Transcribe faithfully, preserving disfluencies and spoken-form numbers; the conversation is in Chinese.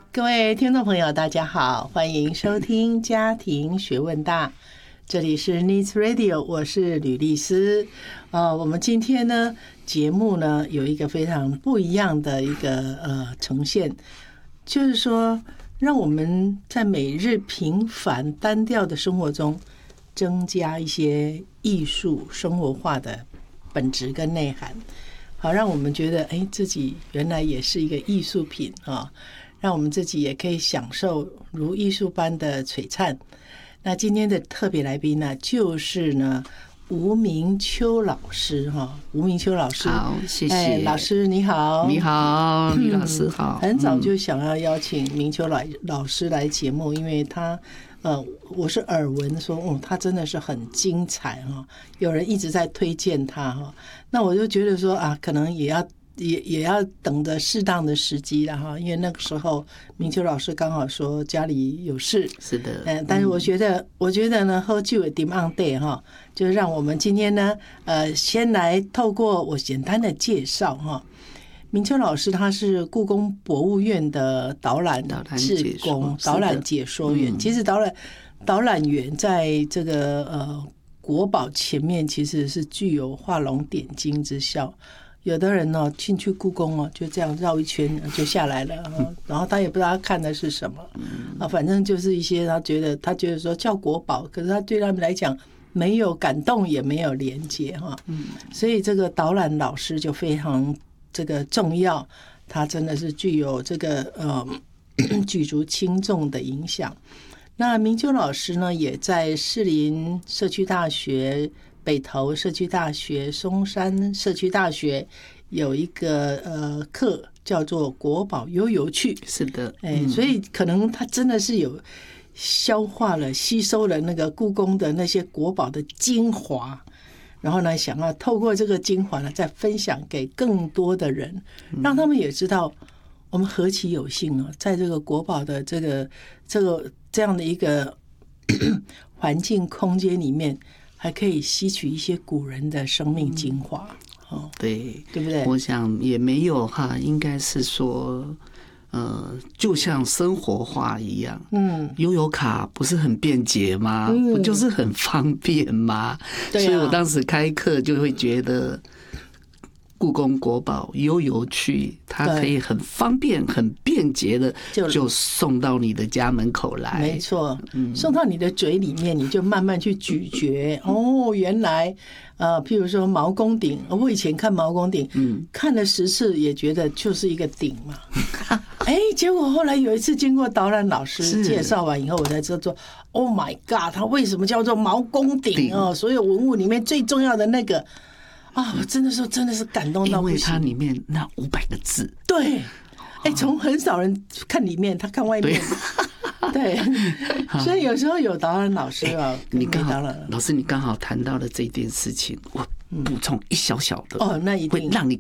各位听众朋友，大家好，欢迎收听家庭学问大，这里是 Needs Radio， 我是吕丽丝。呃，我们今天呢节目呢有一个非常不一样的一个呃呈现，就是说让我们在每日平凡单调的生活中增加一些艺术生活化的本质跟内涵，好让我们觉得哎自己原来也是一个艺术品啊。让我们自己也可以享受如艺术般的璀璨。那今天的特别来宾呢，就是呢吴明秋老师哈，吴明秋老师， 好，谢谢、 哎、老师你好， 你好，李老师好。 很早就想要邀请明秋老老师来节目，因为他呃，我是耳闻说，哦，他真的是很精彩哈，有人一直在推荐他哈，那我就觉得说啊，可能也要。也也要等着适当的时机了哈，因为那个时候明秋老师刚好说家里有事， 是的， 嗯，但是我觉得，嗯、我觉得呢，喝酒 demand day 哈，就是让我们今天呢，呃，先来透过我简单的介绍哈，明秋老师他是故宫博物院的导览志工，导览解说员。其实导览导览员在这个呃国宝前面其实是具有画龙点睛之效。有的人呢、哦、进去故宫哦，就这样绕一圈就下来了，然后他也不知道他看的是什么啊，反正就是一些他觉得他觉得说叫国宝，可是他对他们来讲没有感动也没有连接哈，所以这个导览老师就非常这个重要，他真的是具有这个呃举足轻重的影响。那明秋老师呢，也在士林社区大学、北投社区大学、松山社区大学有一个呃课叫做国宝悠游趣。 是的， 哎，所以可能他真的是有消化了、吸收了那个故宫的那些国宝的精华，然后呢，想要透过这个精华呢，再分享给更多的人，让他们也知道我们何其有幸啊，在这个国宝的这个这个这样的一个环境空间里面。还可以吸取一些古人的生命精华，哦， 对， 对不对？ 我想也没有哈，应该是说，呃，就像生活化一样，嗯，悠游卡不是很便捷吗？嗯、不就是很方便吗？对啊、所以我当时开课就会觉得。故宫国宝悠游趣，它可以很方便、很便捷的就送到你的家门口来。 没错，送到你的嘴里面，你就慢慢去咀嚼。哦，原来，呃，譬如说毛公鼎，我以前看毛公鼎，嗯，看了十次也觉得就是一个鼎嘛。哎，结果后来有一次经过导览老师介绍完以后，我才知道说 ，Oh my God， 它为什么叫做毛公鼎哦？所有文物里面最重要的那个。啊、哦，真的是真的是感动到不行， 因为它里面那五百个字， 对，哎，从很少人看里面，他看外面，对，对所以有时候有导览老师啊， 你刚好老师，你刚好谈到了这件事情，我补充一小小的哦，那一定会让你